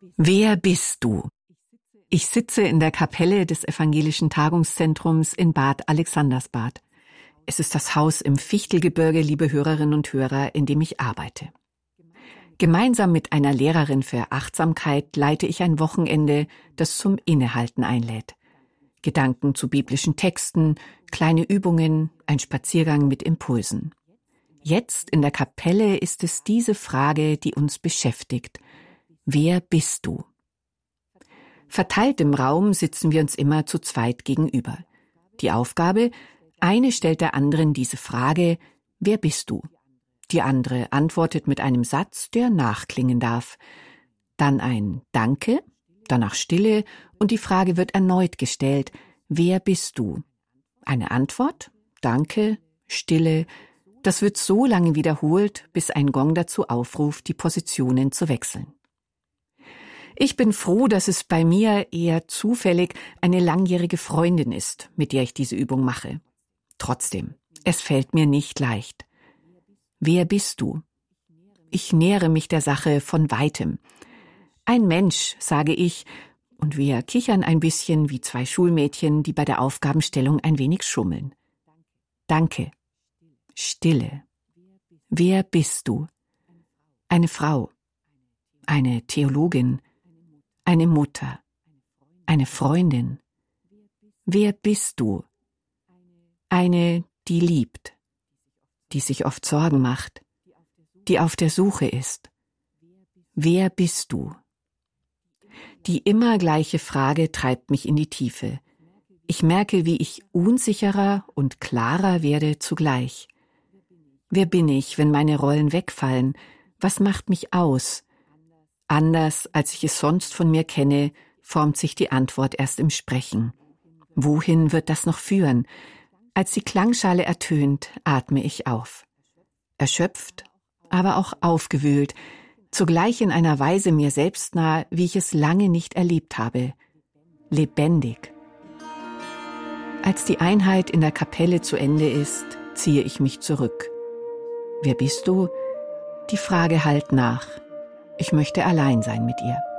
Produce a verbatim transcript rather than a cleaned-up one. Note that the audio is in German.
Wer bist du? Ich sitze in der Kapelle des Evangelischen Tagungszentrums in Bad Alexandersbad. Es ist das Haus im Fichtelgebirge, liebe Hörerinnen und Hörer, in dem ich arbeite. Gemeinsam mit einer Lehrerin für Achtsamkeit leite ich ein Wochenende, das zum Innehalten einlädt. Gedanken zu biblischen Texten, kleine Übungen, ein Spaziergang mit Impulsen. Jetzt in der Kapelle ist es diese Frage, die uns beschäftigt. Wer bist du? Verteilt im Raum sitzen wir uns immer zu zweit gegenüber. Die Aufgabe: eine stellt der anderen diese Frage: Wer bist du? Die andere antwortet mit einem Satz, der nachklingen darf. Dann ein Danke, danach Stille und die Frage wird erneut gestellt: Wer bist du? Eine Antwort, Danke, Stille. Das wird so lange wiederholt, bis ein Gong dazu aufruft, die Positionen zu wechseln. Ich bin froh, dass es bei mir eher zufällig eine langjährige Freundin ist, mit der ich diese Übung mache. Trotzdem, es fällt mir nicht leicht. Wer bist du? Ich nähere mich der Sache von weitem. Ein Mensch, sage ich, und wir kichern ein bisschen wie zwei Schulmädchen, die bei der Aufgabenstellung ein wenig schummeln. Danke. Stille. Wer bist du? Eine Frau. Eine Theologin. Eine Mutter, eine Freundin. Wer bist du? Eine, die liebt, die sich oft Sorgen macht, die auf der Suche ist. Wer bist du? Die immer gleiche Frage treibt mich in die Tiefe. Ich merke, wie ich unsicherer und klarer werde zugleich. Wer bin ich, wenn meine Rollen wegfallen? Was macht mich aus? Anders, als ich es sonst von mir kenne, formt sich die Antwort erst im Sprechen. Wohin wird das noch führen? Als die Klangschale ertönt, atme ich auf. Erschöpft, aber auch aufgewühlt, zugleich in einer Weise mir selbst nah, wie ich es lange nicht erlebt habe. Lebendig. Als die Einheit in der Kapelle zu Ende ist, ziehe ich mich zurück. Wer bist du? Die Frage hallt nach. Ich möchte allein sein mit ihr.